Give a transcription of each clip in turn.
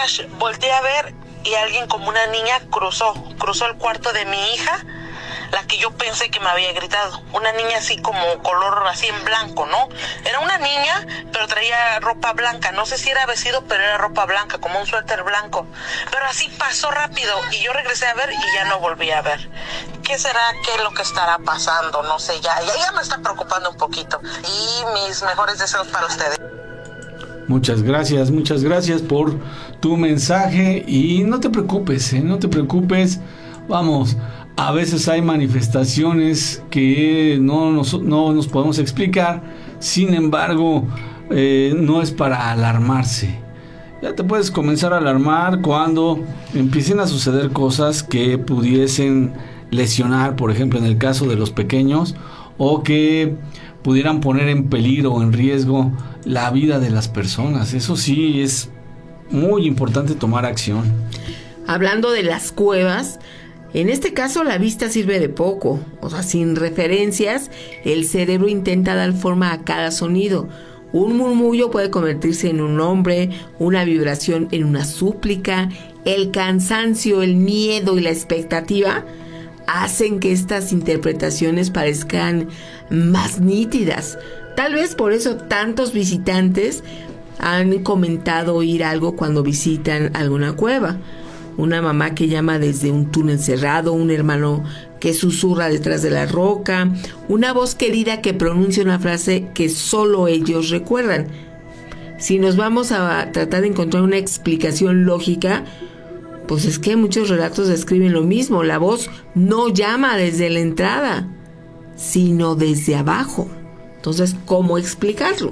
flash, volteé a ver y alguien como una niña cruzó el cuarto de mi hija, la que yo pensé que me había gritado. Una niña así como color así en blanco, ¿no? Era una niña, pero traía ropa blanca. No sé si era vestido, pero era ropa blanca, como un suéter blanco. Pero así pasó rápido y yo regresé a ver y ya no volví a ver. ¿Qué será? ¿Qué es lo que estará pasando? No sé, ya me está preocupando un poquito. Y mis mejores deseos para ustedes. Muchas gracias por tu mensaje y no te preocupes, no te preocupes. Vamos, a veces hay manifestaciones que no nos podemos explicar, sin embargo, no es para alarmarse. Ya te puedes comenzar a alarmar cuando empiecen a suceder cosas que pudiesen lesionar, por ejemplo, en el caso de los pequeños, o que pudieran poner en peligro o en riesgo la vida de las personas. Eso sí, es muy importante tomar acción. Hablando de las cuevas, en este caso la vista sirve de poco. O sea, sin referencias, el cerebro intenta dar forma a cada sonido. Un murmullo puede convertirse en un nombre, una vibración en una súplica. El cansancio, el miedo y la expectativa hacen que estas interpretaciones parezcan más nítidas. Tal vez por eso tantos visitantes han comentado oír algo cuando visitan alguna cueva. Una mamá que llama desde un túnel cerrado, un hermano que susurra detrás de la roca, una voz querida que pronuncia una frase que solo ellos recuerdan. Si nos vamos a tratar de encontrar una explicación lógica, pues es que muchos relatos describen lo mismo. La voz no llama desde la entrada, sino desde abajo. Entonces, ¿cómo explicarlo?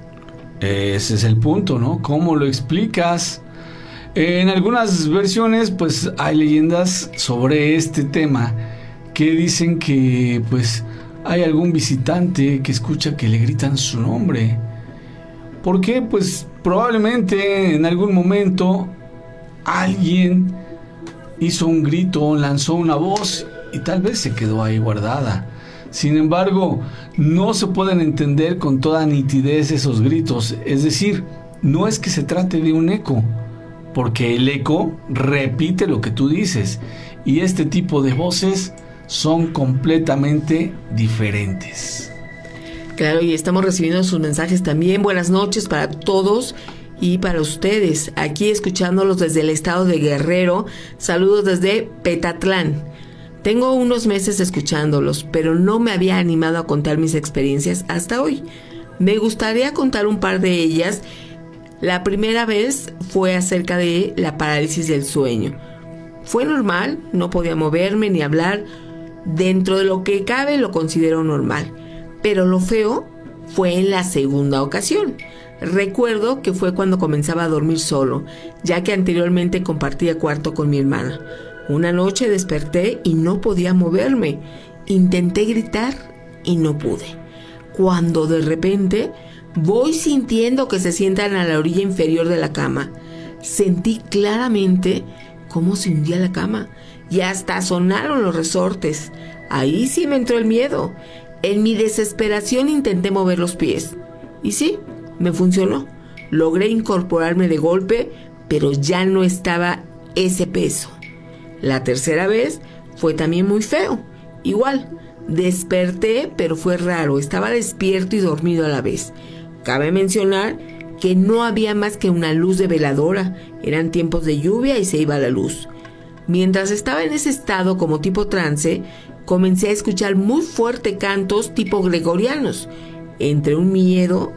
Ese es el punto, ¿no? ¿Cómo lo explicas? En algunas versiones, pues, hay leyendas sobre este tema que dicen que, pues, hay algún visitante que escucha que le gritan su nombre. ¿Por qué? Pues, probablemente en algún momento alguien hizo un grito, lanzó una voz y tal vez se quedó ahí guardada. Sin embargo, no se pueden entender con toda nitidez esos gritos. Es decir, no es que se trate de un eco, porque el eco repite lo que tú dices y este tipo de voces son completamente diferentes. Claro, y estamos recibiendo sus mensajes también. Buenas noches para todos y para ustedes, aquí escuchándolos desde el estado de Guerrero. Saludos desde Petatlán. Tengo unos meses escuchándolos, pero no me había animado a contar mis experiencias hasta hoy. Me gustaría contar un par de ellas. La primera vez fue acerca de la parálisis del sueño. Fue normal, no podía moverme ni hablar. Dentro de lo que cabe lo considero normal, pero lo feo fue en la segunda ocasión. Recuerdo que fue cuando comenzaba a dormir solo, ya que anteriormente compartía cuarto con mi hermana. Una noche desperté y no podía moverme. Intenté gritar y no pude. Cuando de repente voy sintiendo que se sientan a la orilla inferior de la cama. Sentí claramente cómo se hundía la cama y hasta sonaron los resortes. Ahí sí me entró el miedo. En mi desesperación intenté mover los pies. Y sí, me funcionó. Logré incorporarme de golpe, pero ya no estaba ese peso. La tercera vez fue también muy feo. Igual, desperté, pero fue raro. Estaba despierto y dormido a la vez. Cabe mencionar que no había más que una luz de veladora. Eran tiempos de lluvia y se iba la luz. Mientras estaba en ese estado como tipo trance, comencé a escuchar muy fuerte cantos tipo gregorianos. Entre un miedo,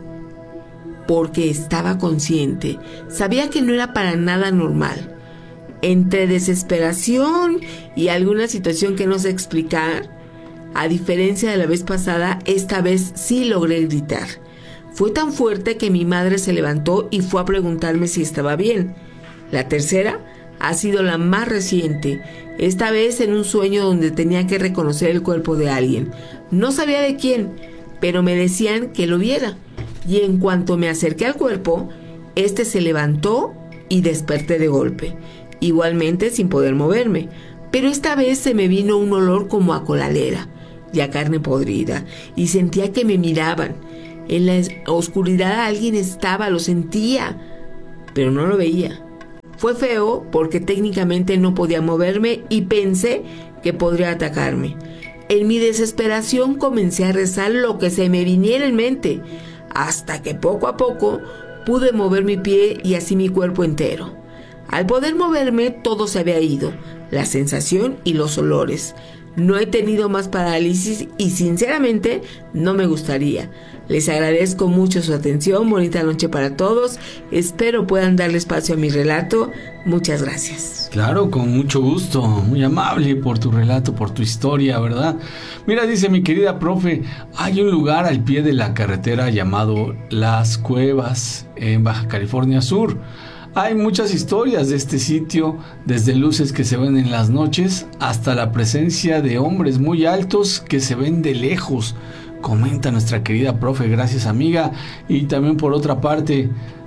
porque estaba consciente, sabía que no era para nada normal. Entre desesperación y alguna situación que no sé explicar, a diferencia de la vez pasada, esta vez sí logré gritar. Fue tan fuerte que mi madre se levantó y fue a preguntarme si estaba bien. La tercera ha sido la más reciente, esta vez en un sueño donde tenía que reconocer el cuerpo de alguien. No sabía de quién, pero me decían que lo viera. Y en cuanto me acerqué al cuerpo, este se levantó y desperté de golpe, igualmente sin poder moverme. Pero esta vez se me vino un olor como a colalera y a carne podrida, y sentía que me miraban. En la oscuridad alguien estaba, lo sentía, pero no lo veía. Fue feo porque técnicamente no podía moverme y pensé que podría atacarme. En mi desesperación comencé a rezar lo que se me viniera en mente, hasta que poco a poco pude mover mi pie y así mi cuerpo entero. Al poder moverme, todo se había ido, la sensación y los olores. No he tenido más parálisis y sinceramente no me gustaría. Les agradezco mucho su atención, bonita noche para todos. Espero puedan darle espacio a mi relato. Muchas gracias. Claro, con mucho gusto, muy amable por tu relato, por tu historia, ¿verdad? Mira, dice mi querida profe, hay un lugar al pie de la carretera llamado Las Cuevas, en Baja California Sur. Hay muchas historias de este sitio, desde luces que se ven en las noches hasta la presencia de hombres muy altos que se ven de lejos. Comenta nuestra querida profe, gracias amiga. Y también por otra parte,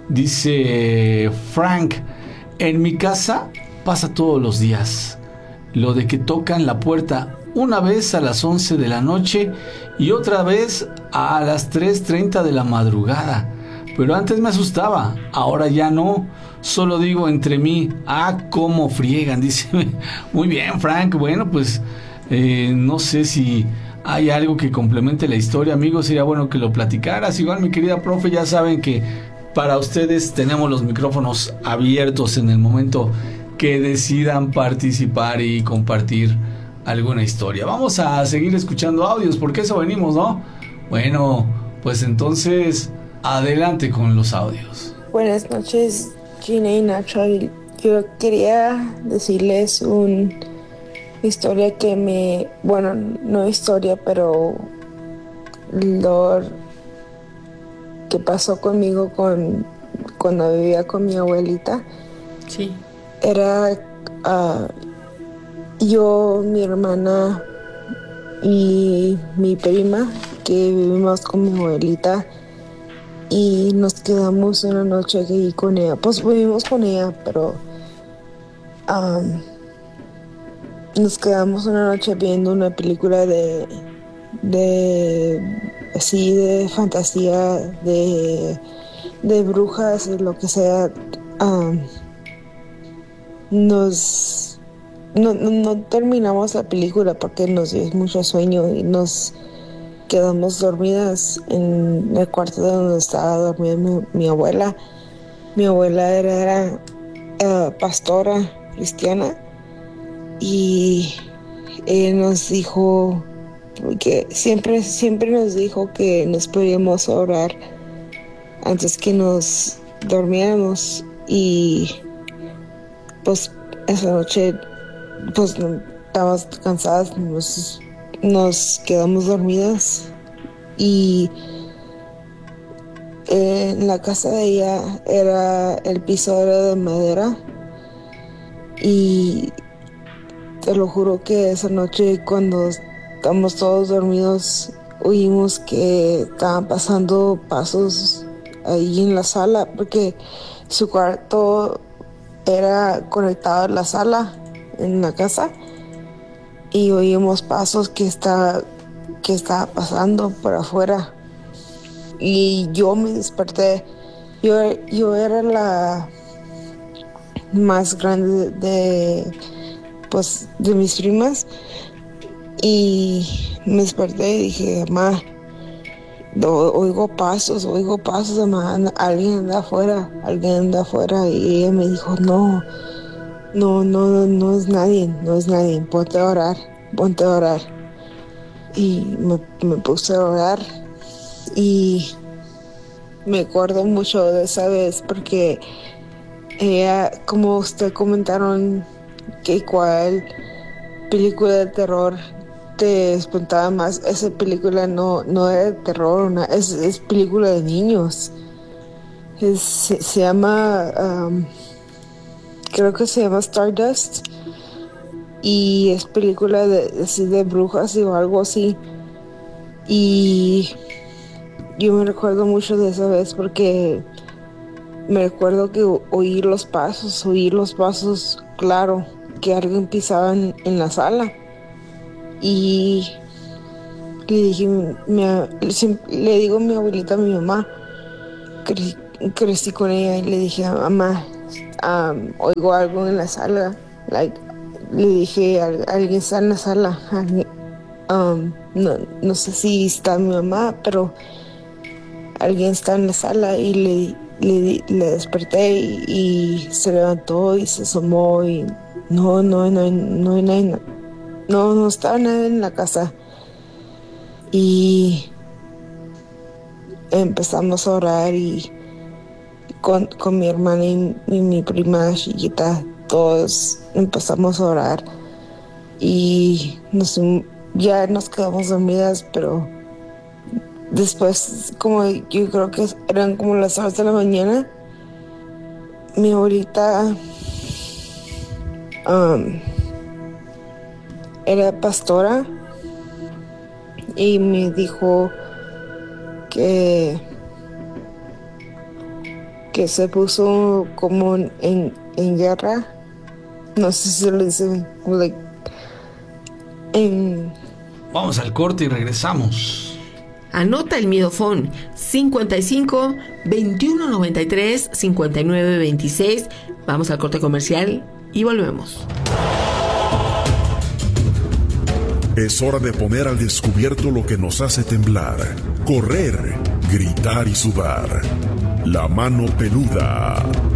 dice Frank, en mi casa pasa todos los días. Lo de que tocan la puerta una vez a las 11 de la noche y otra vez a las 3:30 de la madrugada. Pero antes me asustaba, ahora ya no. Solo digo entre mí, cómo friegan, dice. Muy bien, Frank. Bueno, pues no sé si hay algo que complemente la historia, amigos. Sería bueno que lo platicaras. Igual, mi querida profe, ya saben que para ustedes tenemos los micrófonos abiertos en el momento que decidan participar y compartir alguna historia. Vamos a seguir escuchando audios, porque eso venimos, ¿no? Bueno, pues entonces, adelante con los audios. Buenas noches, Gina y Nacho. Yo quería decirles una historia que no historia, pero lo que pasó conmigo cuando vivía con mi abuelita. Sí. Era yo, mi hermana y mi prima, que vivimos con mi abuelita, y nos quedamos una noche aquí con ella. Pues vivimos con ella, pero nos quedamos una noche viendo una película de fantasía, de brujas, lo que sea. No terminamos la película porque nos dio mucho sueño y nos quedamos dormidas en el cuarto donde estaba dormida mi abuela. Mi abuela era pastora cristiana, y nos dijo, porque siempre nos dijo que nos podíamos orar antes que nos dormiéramos. Y pues esa noche pues estábamos cansadas, nos quedamos dormidas, y en la casa de ella el piso era de madera, y te lo juro que esa noche cuando estábamos todos dormidos oímos que estaban pasando pasos ahí en la sala, porque su cuarto era conectado a la sala en la casa, y oímos pasos que estaba pasando por afuera. Y yo me desperté. Yo era la más grande de mis primas, y me desperté y dije, mamá, oigo pasos, mamá, alguien anda afuera. Y ella me dijo, no es nadie, ponte a orar. Y me puse a orar, y me acuerdo mucho de esa vez porque ella, como usted comentaron, que cuál película de terror te espantaba más. Esa película no era de terror, es película de niños. Se llama, creo que se llama Stardust, y es película de brujas o algo así. Y yo me recuerdo mucho de esa vez porque me recuerdo que oí los pasos, claro, que alguien pisaba en la sala. Y le digo a mi abuelita, a mi mamá, crecí con ella, y le dije, mamá, oigo algo en la sala. Le dije, alguien está en la sala. No sé si está mi mamá, pero alguien está en la sala, y le desperté y se levantó y se asomó y no hay nadie, no estaba nadie en la casa. Y empezamos a orar y con mi hermana y mi prima chiquita, todos empezamos a orar y ya nos quedamos dormidas, pero después, como yo creo que eran como las 2 de la mañana, mi abuelita era pastora y me dijo que se puso como en guerra. No sé si lo dicen, Vamos al corte y regresamos. Anota el miedofón 55 21 93 59 26. Vamos al corte comercial y volvemos. Es hora de poner al descubierto lo que nos hace temblar, correr, gritar y sudar. La mano peluda.